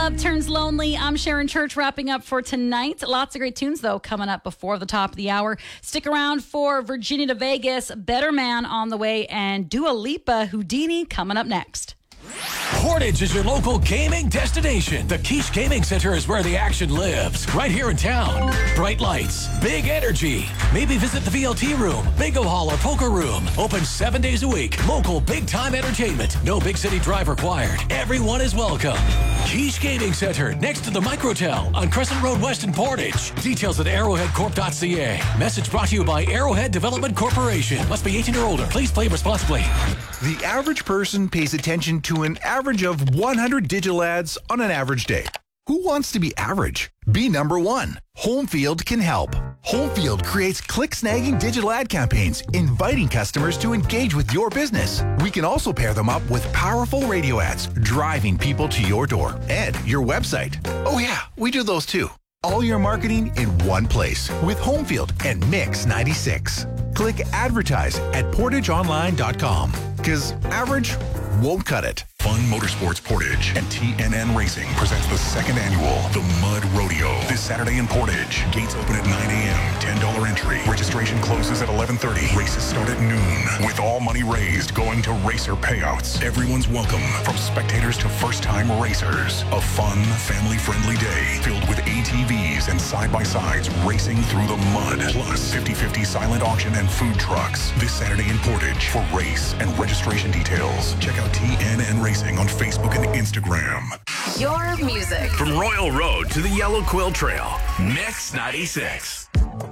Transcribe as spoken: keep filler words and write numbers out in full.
Love Turns Lonely. I'm Sharon Church, wrapping up for tonight. Lots of great tunes, though, coming up before the top of the hour. Stick around for Virginia to Vegas, Better Man on the way, and Dua Lipa Houdini coming up next. Portage is your local gaming destination. The Quiche Gaming Center is where the action lives, right here in town. Bright lights, big energy. Maybe visit the V L T room, bingo hall, or poker room. Open seven days a week. Local big-time entertainment. No big city drive required. Everyone is welcome. Quiche Gaming Center, next to the Microtel on Crescent Road West in Portage. Details at arrowhead corp dot c a. Message brought to you by Arrowhead Development Corporation. Must be eighteen or older. Please play responsibly. The average person pays attention to an average of one hundred digital ads on an average day. Who wants to be average? Be number one. Homefield can help. Homefield creates click-snagging digital ad campaigns, inviting customers to engage with your business. We can also pair them up with powerful radio ads, driving people to your door and your website. Oh yeah, we do those too. All your marketing in one place with Homefield and Mix ninety-six. Click advertise at portage online dot com because average won't cut it. Fun Motorsports Portage and T N N Racing presents the second annual The Mud Rodeo this Saturday in Portage. Gates open at nine a.m., ten dollars entry. Registration closes at eleven thirty. Races start at noon, with all money raised going to racer payouts. Everyone's welcome, from spectators to first-time racers. A fun, family-friendly day filled with A T Vs and side-by-sides racing through the mud. Plus fifty-fifty silent auction and food trucks this Saturday in Portage. For race and registration details, check out T N N Racing on Facebook and Instagram. Your music. From Royal Road to the Yellow Quill Trail, Mix ninety-six.